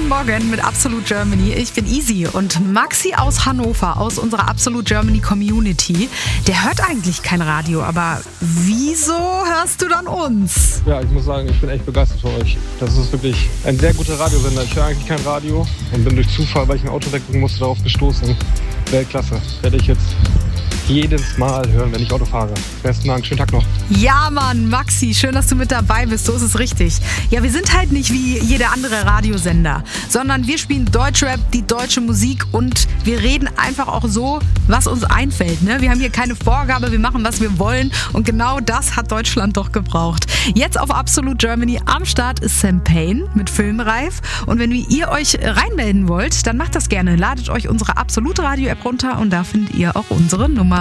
Guten Morgen mit Absolute Germany. Ich bin Easy und Maxi aus Hannover, aus unserer Absolute Germany Community, der hört eigentlich kein Radio, aber wieso hörst du dann uns? Ja, ich muss sagen, ich bin echt begeistert von euch. Das ist wirklich ein sehr guter Radiosender. Ich höre eigentlich kein Radio und bin durch Zufall, weil ich ein Auto weggucken musste, darauf gestoßen. Weltklasse. Werde ich jetzt jedes Mal hören, wenn ich Auto fahre. Besten Dank, schönen Tag noch. Ja, Mann, Maxi, schön, dass du mit dabei bist. So ist es richtig. Ja, wir sind halt nicht wie jeder andere Radiosender, sondern wir spielen Deutschrap, die deutsche Musik und wir reden einfach auch so, was uns einfällt. Ne? Wir haben hier keine Vorgabe, wir machen, was wir wollen und genau das hat Deutschland doch gebraucht. Jetzt auf Absolute Germany am Start ist Sam Payne mit Filmreif und wenn ihr euch reinmelden wollt, dann macht das gerne. Ladet euch unsere Absolute Radio App runter und da findet ihr auch unsere Nummer.